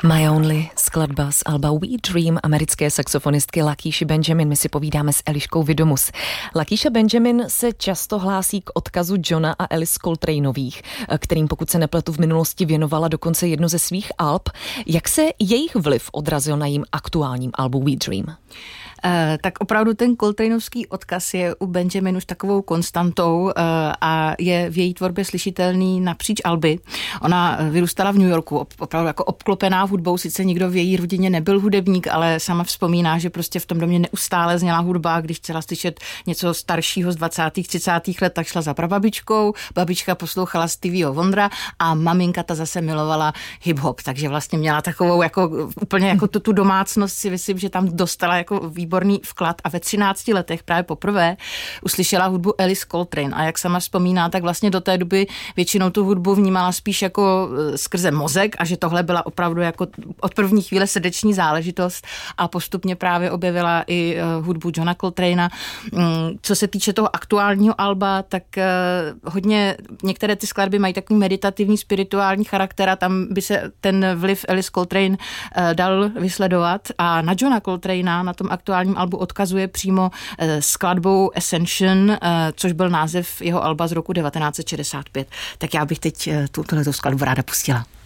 My Only, skladba z alba We Dream americké saxofonistky Lakishy Benjamin. My si povídáme s Eliškou Widomus. Lakisha Benjamin se často hlásí k odkazu Johna a Alice Coltraneových, kterým, pokud se nepletu, v minulosti věnovala dokonce jedno ze svých alb. Jak se jejich vliv odrazil na jejím aktuálním albu We Dream? Tak opravdu ten Coltraneovský odkaz je u Benjamin už takovou konstantou a je v její tvorbě slyšitelný napříč alby. Ona vyrůstala v New Yorku, opravdu jako obklopená hudbou, sice nikdo v její rodině nebyl hudebník, ale sama vzpomíná, že prostě v tom domě neustále zněla hudba, když chtěla slyšet něco staršího z 20. 30. let, tak šla za prababičkou, babička poslouchala Stevieho Wondera a maminka ta zase milovala hip-hop, takže vlastně měla takovou jako úplně jako tu domácnost, si myslím, že tam dostala jako výborný vklad a ve 13 letech právě poprvé uslyšela hudbu Alice Coltrane a jak sama vzpomíná, tak vlastně do té doby většinou tu hudbu vnímala spíš jako skrze mozek a že tohle byla opravdu jako od první chvíle srdeční záležitost a postupně právě objevila i hudbu Johna Coltranea. Co se týče toho aktuálního alba, tak hodně některé ty skladby mají takový meditativní, spirituální charakter a tam by se ten vliv Alice Coltrane dal vysledovat a na Johna Coltranea na tom aktuálním albu odkazuje přímo skladbou Ascension, což byl název jeho alba z roku 1965. Tak já bych teď tuto skladbu ráda pustila.